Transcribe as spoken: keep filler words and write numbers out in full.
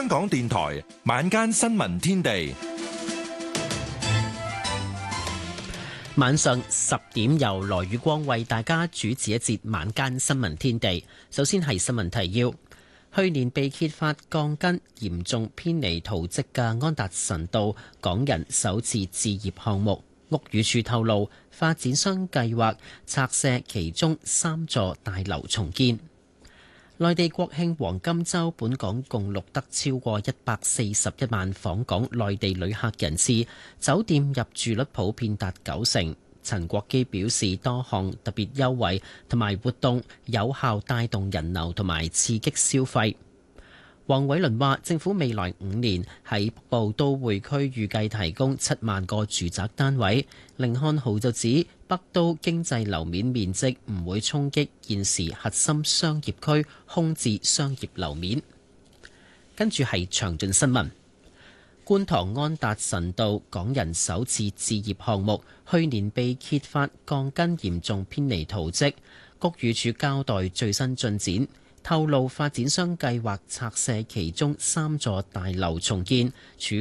香港電台晚間新聞天地， 晚上十點由羅宇光為大家主持一節晚間新聞天地。首先係新聞提要：去年被揭發鋼筋嚴重偏離圖則嘅安達臣道港人首次置業項目，屋宇署透露，發展商計劃拆卸其中三座大樓重建。內地國慶黃金週，本港共錄得超過一百四十一萬訪港內地旅客人次，酒店入住率普遍達九成。陳國基表示，多項特別優惠同埋活動有效帶動人流同埋刺激消費。黃偉綸話，政府未來五年喺北部都會區預計提供七萬個住宅單位。甯漢豪就指，北都經濟樓面面積唔會衝擊現時核心商業區空置商業樓面。跟住係詳盡新聞。觀塘安達臣道港人首次置業項目，去年被揭發鋼筋嚴重偏離圖則，屋宇署交代最新進展，透露發展商計劃拆卸其中三座大樓重建，署